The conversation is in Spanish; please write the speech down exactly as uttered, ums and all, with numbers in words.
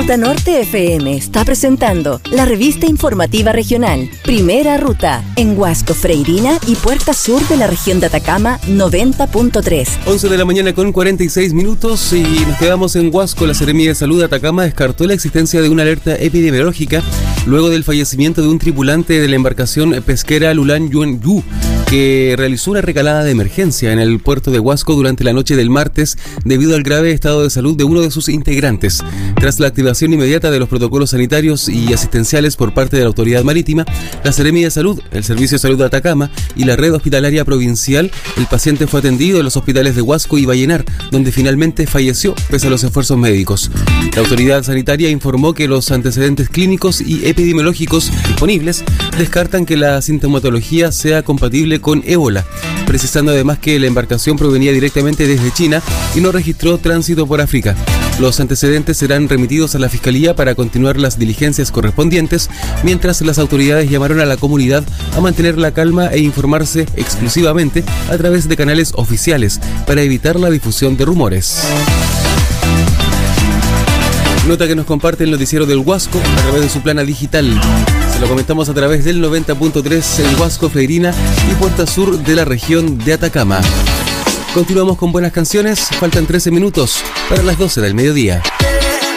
Ruta Norte F M está presentando la revista informativa regional Primera Ruta en Huasco, Freirina y Puerta Sur de la región de Atacama noventa punto tres. once de la mañana con cuarenta y seis minutos y nos quedamos en Huasco. La Seremía de Salud de Atacama descartó la existencia de una alerta epidemiológica luego del fallecimiento de un tripulante de la embarcación pesquera Lulan Yuan Yu, que realizó una recalada de emergencia en el puerto de Huasco durante la noche del martes debido al grave estado de salud de uno de sus integrantes. Tras la activación inmediata de los protocolos sanitarios y asistenciales por parte de la autoridad marítima, la Seremía de Salud, el Servicio de Salud de Atacama y la red hospitalaria provincial, el paciente fue atendido en los hospitales de Huasco y Vallenar, donde finalmente falleció pese a los esfuerzos médicos. La autoridad sanitaria informó que los antecedentes clínicos y epidemiológicos disponibles descartan que la sintomatología sea compatible con ébola, precisando además que la embarcación provenía directamente desde China y no registró tránsito por África. Los antecedentes serán remitidos a la Fiscalía para continuar las diligencias correspondientes, mientras las autoridades llamaron a la comunidad a mantener la calma e informarse exclusivamente a través de canales oficiales para evitar la difusión de rumores. Nota que nos comparte el noticiero del Huasco a través de su plana digital. Se lo comentamos a través del noventa punto tres en Huasco, Freirina y Puerta Sur de la región de Atacama. Continuamos con buenas canciones, faltan trece minutos para las doce del mediodía.